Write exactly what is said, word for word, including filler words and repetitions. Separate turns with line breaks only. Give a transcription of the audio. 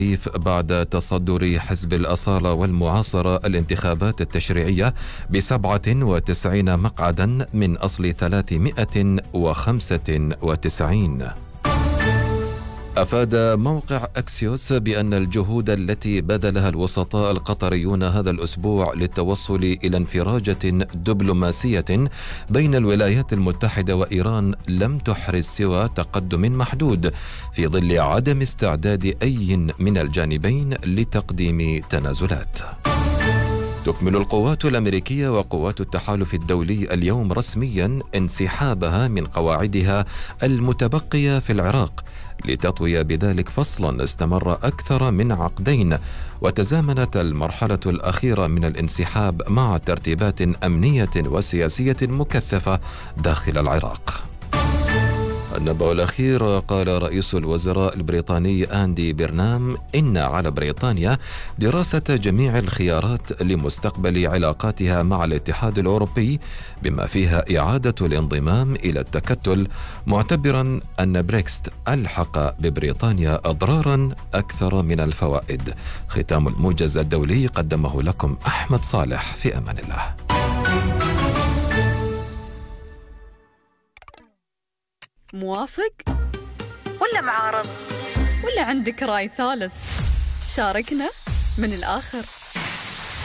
بعد تصدر حزب الأصالة والمعاصرة الانتخابات التشريعية بسبعة وتسعين مقعدا من أصل ثلاثمائة وخمسة وتسعين. أفاد موقع أكسيوس بأن الجهود التي بذلها الوسطاء القطريون هذا الأسبوع للتوصل إلى انفراجة دبلوماسية بين الولايات المتحدة وإيران لم تحرز سوى تقدم محدود في ظل عدم استعداد أي من الجانبين لتقديم تنازلات. تكمل القوات الأمريكية وقوات التحالف الدولي اليوم رسميا انسحابها من قواعدها المتبقية في العراق، لتطوي بذلك فصلا استمر أكثر من عقدين، وتزامنت المرحلة الأخيرة من الانسحاب مع ترتيبات أمنية وسياسية مكثفة داخل العراق. النبأ الأخير: قال رئيس الوزراء البريطاني أندي بيرنام إن على بريطانيا دراسة جميع الخيارات لمستقبل علاقاتها مع الاتحاد الأوروبي بما فيها إعادة الانضمام إلى التكتل، معتبرا أن بريكست ألحق ببريطانيا أضرارا أكثر من الفوائد. ختام الموجز الدولي قدمه لكم أحمد صالح، في أمان الله.
موافق ولا معارض ولا عندك رأي ثالث؟ شاركنا من الآخر.